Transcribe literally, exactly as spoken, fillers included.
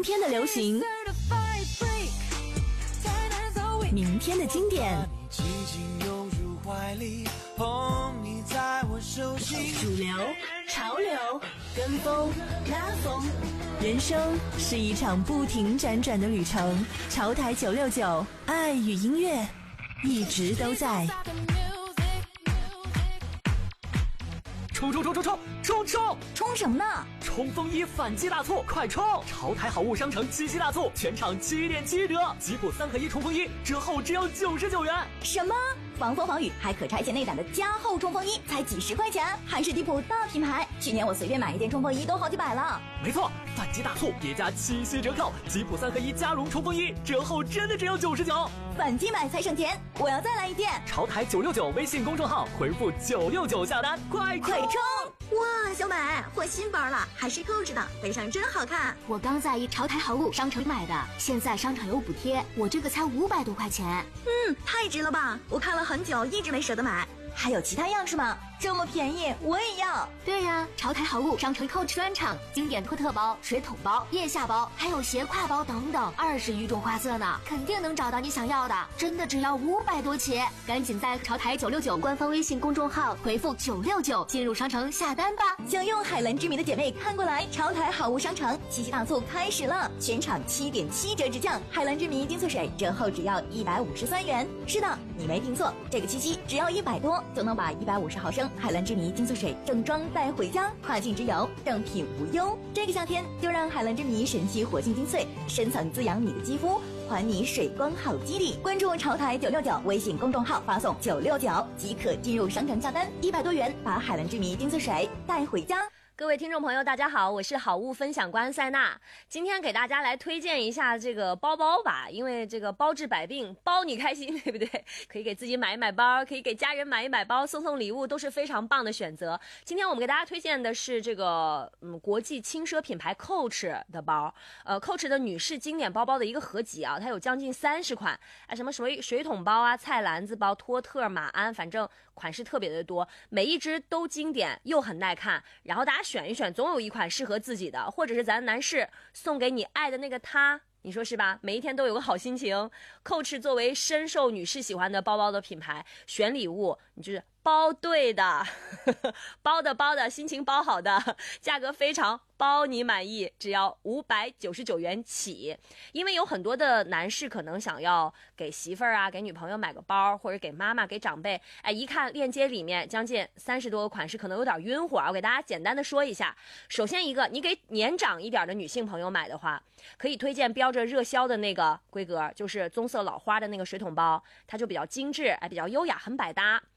天的流行，明天的经典，主流、潮流、跟风、拉风，人生是一场不停辗转的旅程。潮台九六九，爱与音乐一直都在。 冲冲冲冲冲冲冲冲什么呢？ 冲锋衣反击大促，快冲！潮台好物商城七夕大促，全场七点七折，吉普三合一冲锋衣折后只要九十九元。 什么？防风防雨还可拆卸内胆的加厚冲锋衣才几十块钱，还是迪普大品牌。去年我随便买一件冲锋衣都好几百了。 没错，反击大促叠加七夕折扣，吉普三合一加绒冲锋衣折后真的只要九十九。 反击买才省钱，我要再来一件。 潮台九六九微信公众号回复九六九下单，快快冲！哇，小美换新包了，还是Coach的，背上真好看。 我刚在一潮台好物商城买的，现在商场有补贴，我这个才五百多块钱。 嗯，太值了吧！我看了很久，一直没舍得买。还有其他样式吗？这么便宜，我也要。 对呀、啊，潮台好物商城 Coach 专场，经典托特包、水桶包、腋下包，还有斜挎包等等，二十余种花色呢，肯定能找到你想要的。真的只要五百多起，赶紧在潮台九六九官方微信公众号回复九六九进入商城下单吧。 想用海蓝之谜的姐妹看过来，潮台好物商城七夕大促开始了，全场七点七折直降，海蓝之谜精粹水折后只要一百五十三元。是的，你没听错，这个七夕只要一百多就能把一百五十毫升海蓝之谜精粹水正装带回家，跨境之游正品无忧。这个夏天就让海蓝之谜神吸活性精粹，深层滋养你的肌肤，还你水光好肌理。关注潮台九六九微信公众号，发送九六九即可进入商城下单，一百多元把海蓝之谜精粹水带回家。 各位听众朋友大家好，我是好物分享官塞娜，今天给大家来推荐一下这个包包吧，因为这个包治百病，包你开心，对不对？可以给自己买一买包，可以给家人买一买包，送送礼物都是非常棒的选择。今天我们给大家推荐的是这个嗯国际轻奢品牌 Coach 的包，呃 Coach 的女士经典包包的一个合集啊，它有将近三十款，啊什么水水桶包啊、菜篮子包、托特、马鞍，反正款式特别的多，每一只都经典又很耐看，然后大家选一选，总有一款适合自己的，或者是咱男士送给你爱的那个他，你说是吧？每一天都有个好心情。Coach 作为深受女士喜欢的包包的品牌，选礼物你就是包对的，包的包的，心情包好的，价格非常包你满意，只要五百九十九元起。因为有很多的男士可能想要给媳妇儿啊、给女朋友买个包，或者给妈妈、给长辈，哎，一看链接里面将近三十多个款式，可能有点晕火啊。我给大家简单的说一下。首先一个，你给年长一点的女性朋友买的话，可以推荐标着热销的那个规格，就是棕色老花的那个水桶包，它就比较精致，哎，比较优雅，很百搭。